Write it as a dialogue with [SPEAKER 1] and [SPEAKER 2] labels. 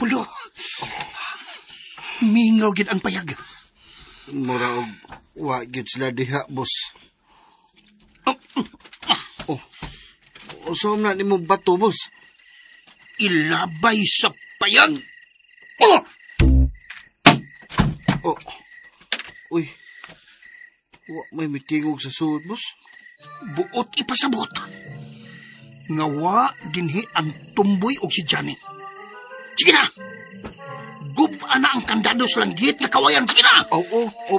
[SPEAKER 1] Pulo. Mingaw gid ang payag.
[SPEAKER 2] Mura og wa gyud sila diha, boss. Usom na nimo bato, boss.
[SPEAKER 1] Ilabay sa payag.
[SPEAKER 2] Uy. Wa may mitingog sa suod, boss.
[SPEAKER 1] Buot ipasabot. Ngawa dinhi ang tumboy og si Johnny. Sige na. Gub ana ang kandado sa langgit na kawayan. Sige na.
[SPEAKER 2] Oo.